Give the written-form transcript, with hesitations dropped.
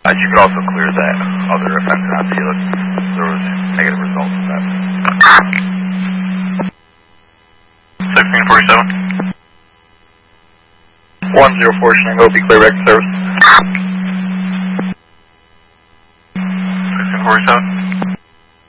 You could also clear that other offense on the list. There was negative results of that. 1647. 104 Shingo, be clear back to service. 1647.